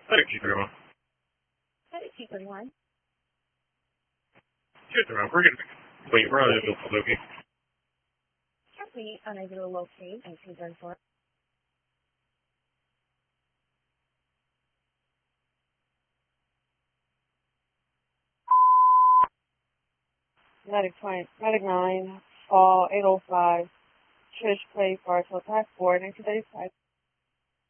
3231. 3231. 231. We're going to wait. We're unable to locate. Copy. Unable to locate. And 234. Medic 9, fall 805, Trish Clay, Bartow, Task Board, 1935.